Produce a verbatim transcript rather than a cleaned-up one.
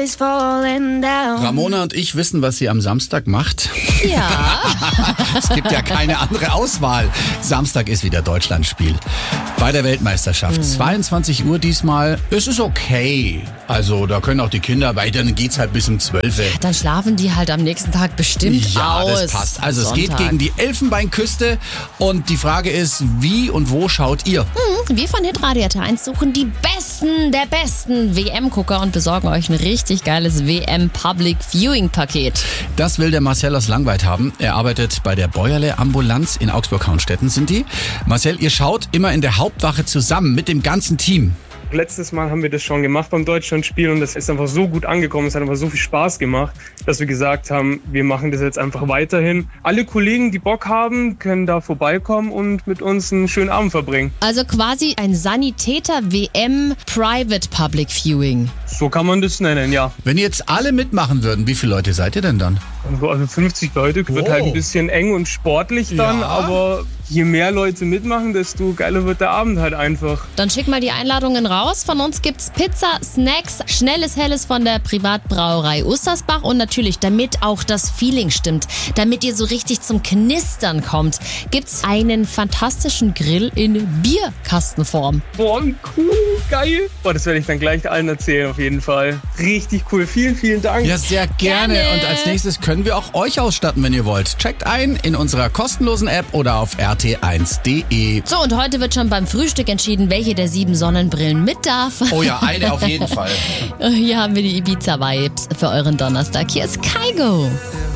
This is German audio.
is falling down. Ramona und ich wissen, was sie am Samstag macht. Ja. Es gibt ja keine andere Auswahl. Samstag ist wieder Deutschlandspiel bei der Weltmeisterschaft. Mhm. zweiundzwanzig Uhr diesmal. Es ist okay. Also da können auch die Kinder, weil dann geht's halt bis um zwölf. Dann schlafen die halt am nächsten Tag bestimmt ja, aus. Ja, das passt. Also Sonntag. Es geht gegen die Elfenbeinküste und die Frage ist, wie und wo schaut ihr? Hm, wir von Hitradio R T eins suchen die Besten der besten W M-Gucker und besorgen euch ein richtig geiles W M Public Viewing Paket. Das will der Marcel aus Langweid haben. Er arbeitet bei der Bäuerle Ambulanz in Augsburg-Hauenstetten sind die. Marcel, ihr schaut immer in der Hauptwache zusammen mit dem ganzen Team. Letztes Mal haben wir das schon gemacht beim Deutschlandspiel und das ist einfach so gut angekommen, es hat einfach so viel Spaß gemacht, dass wir gesagt haben, wir machen das jetzt einfach weiterhin. Alle Kollegen, die Bock haben, können da vorbeikommen und mit uns einen schönen Abend verbringen. Also quasi ein Sanitäter-W M Private Public Viewing. So kann man das nennen, ja. Wenn jetzt alle mitmachen würden, wie viele Leute seid ihr denn dann? Also fünfzig Leute, wird oh. halt ein bisschen eng und sportlich dann, ja. aber je mehr Leute mitmachen, desto geiler wird der Abend halt einfach. Dann schick mal die Einladungen raus. Von uns gibt's Pizza, Snacks, schnelles Helles von der Privatbrauerei Ustersbach und natürlich, damit auch das Feeling stimmt, damit ihr so richtig zum Knistern kommt, gibt's einen fantastischen Grill in Bierkastenform. Boah, cool, geil. Boah, das werde ich dann gleich allen erzählen auf jeden Fall. Richtig cool, vielen, vielen Dank. Ja, sehr gerne. Gerne. Und als nächstes können wir auch euch ausstatten, wenn ihr wollt. Checkt ein in unserer kostenlosen App oder auf r t eins punkt d e. So, und heute wird schon beim Frühstück entschieden, welche der sieben Sonnenbrillen mit darf. Oh ja, eine auf jeden Fall. Hier haben wir die Ibiza-Vibes für euren Donnerstag. Hier ist Kygo.